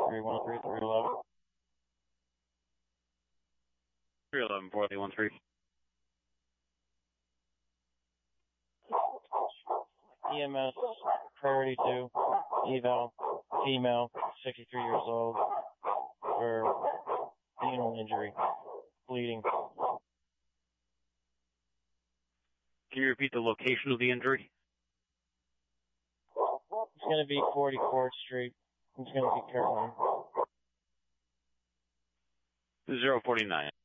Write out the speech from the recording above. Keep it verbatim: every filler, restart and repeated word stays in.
three one three, three eleven. three eleven, four eight one three. E M S, priority two, eval, female, sixty-three years old, for anal injury, bleeding. Can you repeat the location of the injury? It's going to be forty-fourth Street. It's going to be Kirtland. zero forty-nine.